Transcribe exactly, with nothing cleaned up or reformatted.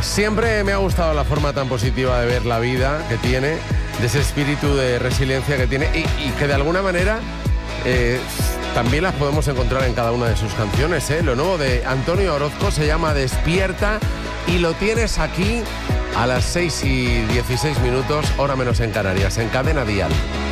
Siempre me ha gustado la forma tan positiva de ver la vida que tiene, de ese espíritu de resiliencia que tiene y, y que de alguna manera eh, también las podemos encontrar en cada una de sus canciones, ¿eh? Lo nuevo de Antonio Orozco se llama Despierta y lo tienes aquí a las seis y dieciséis minutos, hora menos en Canarias, en Cadena Dial.